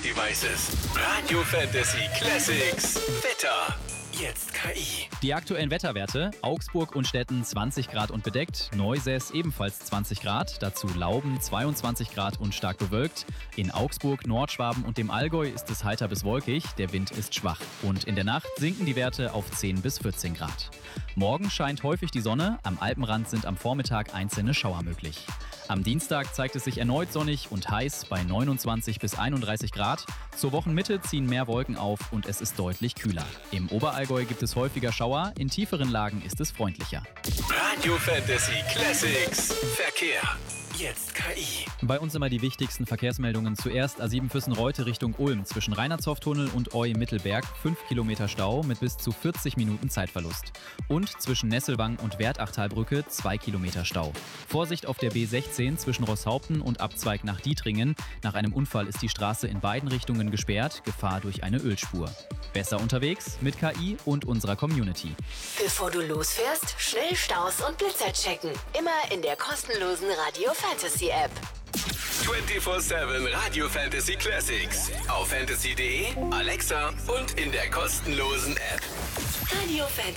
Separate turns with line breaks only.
Devices. Radio Fantasy Classics. Wetter. Jetzt KI.
Die aktuellen Wetterwerte: Augsburg und Stetten 20 Grad und bedeckt, Neusäß ebenfalls 20 Grad, dazu Lauben 22 Grad und stark bewölkt. In Augsburg, Nordschwaben und dem Allgäu ist es heiter bis wolkig, der Wind ist schwach. Und in der Nacht sinken die Werte auf 10 bis 14 Grad. Morgen scheint häufig die Sonne, am Alpenrand sind am Vormittag einzelne Schauer möglich. Am Dienstag zeigt es sich erneut sonnig und heiß bei 29 bis 31 Grad. Zur Wochenmitte ziehen mehr Wolken auf und es ist deutlich kühler. Im Oberallgäu gibt es häufiger Schauer, in tieferen Lagen ist es freundlicher.
Radio Fantasy Classics. Verkehr. Jetzt KI.
Bei uns immer die wichtigsten Verkehrsmeldungen. Zuerst A7 Füssen-Reute Richtung Ulm zwischen Reinerzow-Tunnel und Eu-Mittelberg 5 Kilometer Stau mit bis zu 40 Minuten Zeitverlust. Und zwischen Nesselwang und Wertachtalbrücke 2 Kilometer Stau. Vorsicht auf der B16 zwischen Rosshaupten und Abzweig nach Dietringen. Nach einem Unfall ist die Straße in beiden Richtungen gesperrt, Gefahr durch eine Ölspur. Besser unterwegs mit KI und unserer Community.
Bevor du losfährst, schnell Staus und Blitzer checken. Immer in der kostenlosen Radio Fantasy App.
24/7 Radio Fantasy Classics. Auf fantasy.de, Alexa und in der kostenlosen App.
Radio Fantasy.